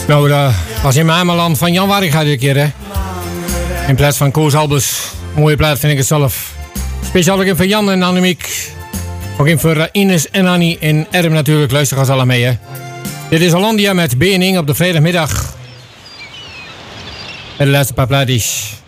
Nou, dat was in mijn heimatland van Jan Warringa dit keer, hè. In plaats van Koos Albers. Mooie plaat vind ik het zelf. Speciaal ook in voor Jan en Annemiek. Ook in voor Ines en Annie en Erm natuurlijk. Luister als alle mee, hè. Dit is Hollandia met BNing op de vrijdagmiddag. En de laatste paar plaatjes.